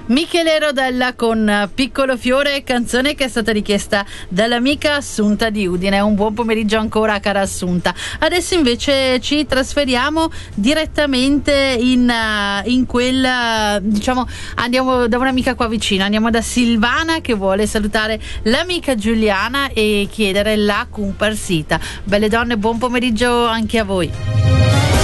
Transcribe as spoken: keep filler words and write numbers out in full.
Michele Rodella con Piccolo Fiore, canzone che è stata richiesta dall'amica Assunta di Udine. Un buon pomeriggio ancora, cara Assunta. Adesso invece ci trasferiamo direttamente in, in quel, diciamo, andiamo da un'amica qua vicina, andiamo da Silvana che vuole salutare l'amica Giuliana e chiedere la comparsita. Belle donne, buon pomeriggio anche a voi.